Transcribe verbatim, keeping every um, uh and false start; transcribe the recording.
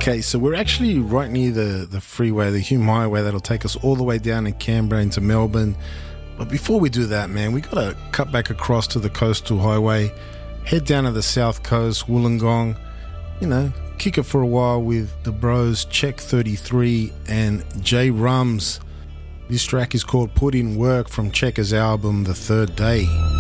Okay, so we're actually right near the, the freeway, the Hume Highway, that'll take us all the way down to Canberra into Melbourne. But before we do that, man, we got to cut back across to the coastal highway, head down to the south coast, Wollongong, you know, kick it for a while with the bros Check thirty-three and J Rums. This track is called Put In Work from Checkers' album The Third Day.